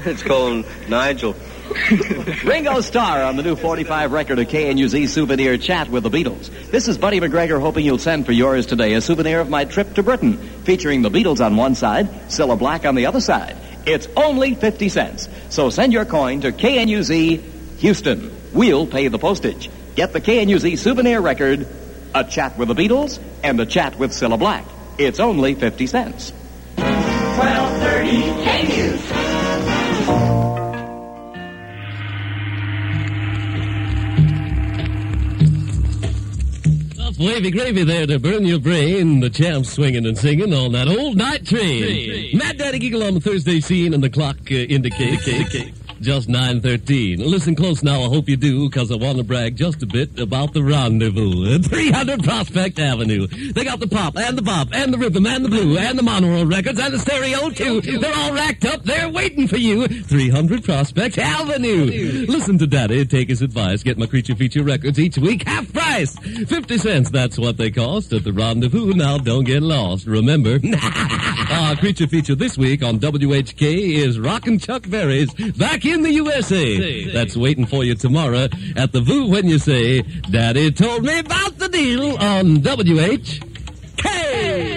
It's called Nigel. Ringo Starr on the new 45 record of KNUZ Souvenir Chat with the Beatles. This is Buddy McGregor hoping you'll send for yours today a souvenir of my trip to Britain, featuring the Beatles on one side, Cilla Black on the other side. It's only 50 cents. So send your coin to KNUZ Houston. We'll pay the postage. Get the KNUZ Souvenir record, a chat with the Beatles, and a chat with Cilla Black. It's only 50 cents. 1230 KNUZ. Wavy gravy there to burn your brain. The champs swinging and singing on that old night train. Mad Daddy Giggle on the Thursday scene, and the clock indicates just 9:13. Listen close now, I hope you do, because I want to brag just a bit about the rendezvous at 300 Prospect Avenue. They got the pop, and the bop, and the rhythm, and the blue, and the monorail records, and the stereo, too. They're all racked up, they're waiting for you. 300 Prospect Avenue. Listen to Daddy, take his advice, get my Creature Feature records each week, half price. 50 cents, that's what they cost at the rendezvous. Now, don't get lost. Remember, our Creature Feature this week on WHK is Rockin' Chuck Berry's Back in the USA. That's waiting for you tomorrow at the Voo when you say, Daddy told me about the deal on WHK.